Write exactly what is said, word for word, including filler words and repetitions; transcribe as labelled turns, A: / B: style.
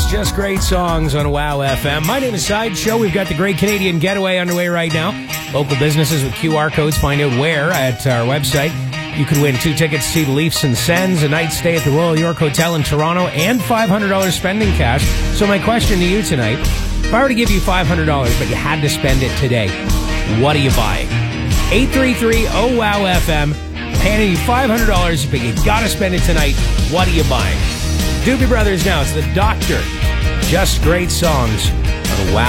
A: Just Great Songs on Wow F M. My name is Sideshow. We've got the Great Canadian Getaway underway right now. Local businesses with Q R codes. Find out where at our website. You could win two tickets to see the Leafs and Sens, a night stay at the Royal York Hotel in Toronto, and five hundred dollars spending cash. So my question to you tonight, if I were to give you five hundred dollars but you had to spend it today, what are you buying? eight three three, O W O W F M. Handing you five hundred dollars, but you gotta spend it tonight. What are you buying? Doobie Brothers now. It's the Doctor. Just Great Songs on Wow.